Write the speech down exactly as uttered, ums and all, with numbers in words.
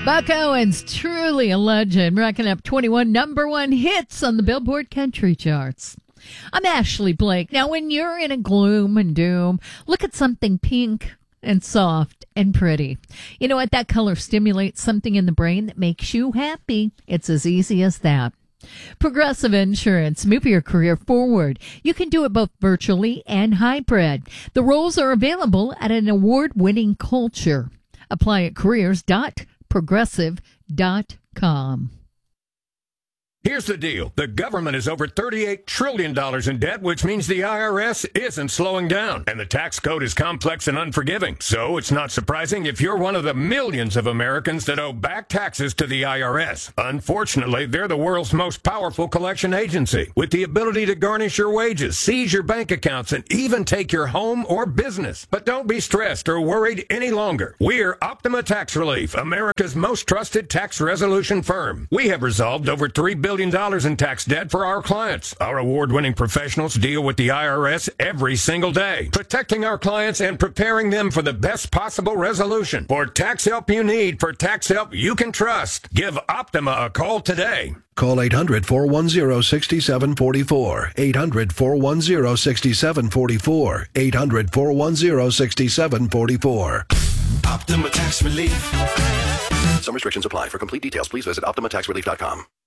Buck Owens, truly a legend, racking up twenty-one number one hits on the Billboard Country charts. I'm Ashley Blake. Now, when you're in a gloom and doom, look at something pink and soft and pretty. You know what? That color stimulates something in the brain that makes you happy. It's as easy as that. Progressive Insurance, move your career forward. You can do it both virtually and hybrid. The roles are available at an award-winning culture. Apply at careers dot progressive dot com. Here's the deal. The government is over thirty-eight trillion dollars in debt, which means the I R S isn't slowing down. And the tax code is complex and unforgiving. So it's not surprising if you're one of the millions of Americans that owe back taxes to the I R S. Unfortunately, they're the world's most powerful collection agency, with the ability to garnish your wages, seize your bank accounts, and even take your home or business. But don't be stressed or worried any longer. We're Optima Tax Relief, America's most trusted tax resolution firm. We have resolved over three billion dollars in tax debt for our clients. Our award-winning professionals deal with the I R S every single day, protecting our clients and preparing them for the best possible resolution. For tax help you need, for tax help you can trust, give Optima a call today. Call eight hundred, four one zero, six seven four four. eight hundred, four one zero, six seven four four. eight hundred, four one zero, six seven four four. Optima Tax Relief. Some restrictions apply. For complete details, please visit optima tax relief dot com.